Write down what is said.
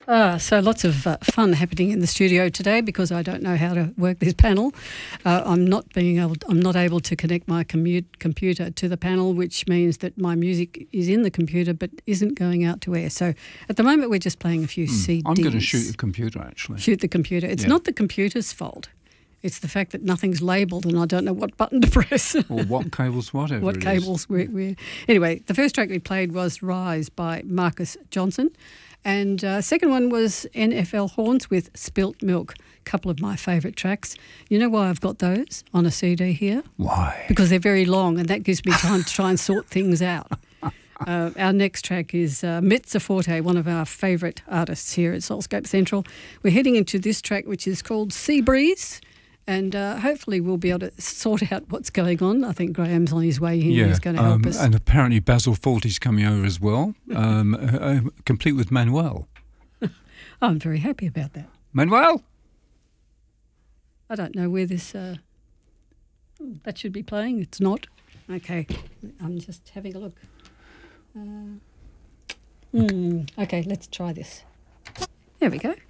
So lots of fun happening in the studio today because I don't know how to work this panel. I'm not able to connect my computer to the panel, which means that my music is in the computer but isn't going out to air. So at the moment we're just playing a few CDs. I'm going to shoot the computer actually. Shoot the computer. It's not the computer's fault. It's the fact that nothing's labelled and I don't know what button to press. Or what cables, whatever what cables we're... Anyway, the first track we played was Rise by Marcus Johnson. And second one was NFL Horns with Spilt Milk, a couple of my favourite tracks. You know why I've got those on a CD here? Why? Because they're very long and that gives me time to try and sort things out. Our next track is Mezza Forte, one of our favourite artists here at Soulscape Central. We're heading into this track, which is called Sea Breeze. And hopefully we'll be able to sort out what's going on. I think Graham's on his way in. Yeah, he's going to help us. And apparently Basil Fawlty's coming over as well, complete with Manuel. I'm very happy about that. Manuel? I don't know where this... that should be playing. It's not. Okay, I'm just having a look. Okay, let's try this. There we go.